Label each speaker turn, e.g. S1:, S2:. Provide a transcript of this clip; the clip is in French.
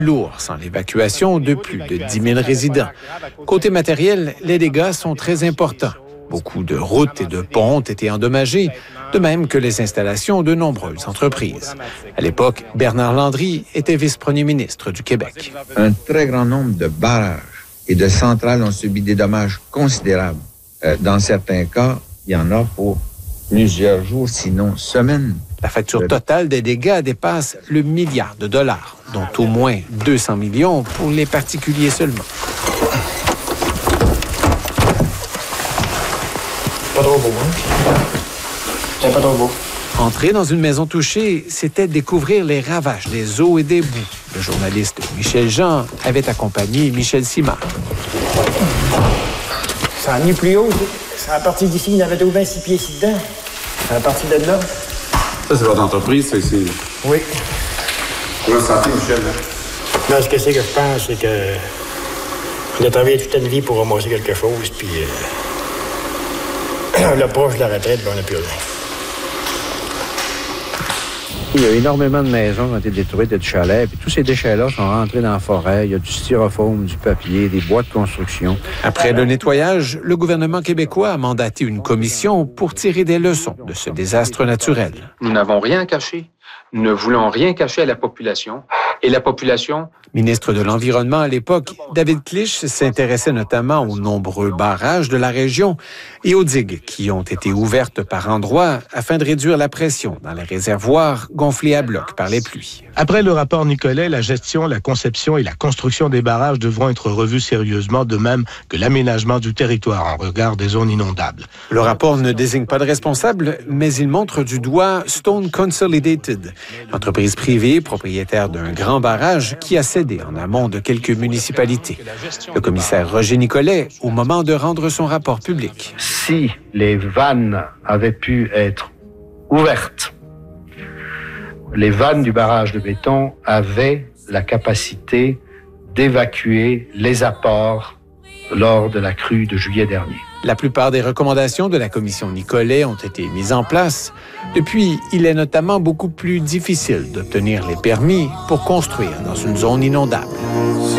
S1: lourd sans l'évacuation de plus de 10 000 résidents. Côté matériel, les dégâts sont très importants. Beaucoup de routes et de ponts ont été endommagés, de même que les installations de nombreuses entreprises. À l'époque, Bernard Landry était vice-premier ministre du Québec.
S2: Un très grand nombre de barrages et de centrales ont subi des dommages considérables. Dans certains cas, il y en a pour plusieurs jours, sinon semaines.
S1: La facture totale des dégâts dépasse le milliard de dollars, dont au moins 200 millions pour les particuliers seulement.
S3: Pas trop beau, hein? C'est pas trop beau.
S1: Entrer dans une maison touchée, c'était découvrir les ravages des eaux et des boues. Le journaliste Michel Jean avait accompagné Michel Simard.
S3: Ça a mis plus haut, ça. À partir d'ici, il y en avait au moins 6 pieds ici dedans. À partir de là.
S4: Ça, c'est votre entreprise, ça, ici?
S3: Oui.
S4: Comment vous sentez, Michel?
S3: Là, ce que c'est que je pense, c'est que on a travaillé toute une vie pour ramasser quelque chose, puis l'approche de la retraite, ben, on n'a plus rien.
S5: Il y a énormément de maisons qui ont été détruites, de chalets, puis tous ces déchets-là sont rentrés dans la forêt. Il y a du styrofoam, du papier, des bois de construction.
S1: Après le nettoyage, le gouvernement québécois a mandaté une commission pour tirer des leçons de ce désastre naturel.
S6: Nous n'avons rien caché. Nous ne voulons rien cacher à la population. Et la population...
S1: Ministre de l'Environnement à l'époque, David Clich s'intéressait notamment aux nombreux barrages de la région et aux digues qui ont été ouvertes par endroits afin de réduire la pression dans les réservoirs gonflés à bloc par les pluies.
S7: Après le rapport Nicolet, la gestion, la conception et la construction des barrages devront être revues sérieusement, de même que l'aménagement du territoire en regard des zones inondables.
S1: Le rapport ne désigne pas de responsable, mais il montre du doigt Stone Consolidated, l'entreprise privée propriétaire d'un grand barrage qui a cédé en amont de quelques municipalités. Le commissaire Roger Nicolet, au moment de rendre son rapport public.
S5: Si les vannes avaient pu être ouvertes, les vannes du barrage de béton avaient la capacité d'évacuer les apports lors de la crue de juillet dernier.
S1: La plupart des recommandations de la commission Nicolet ont été mises en place. Depuis, il est notamment beaucoup plus difficile d'obtenir les permis pour construire dans une zone inondable.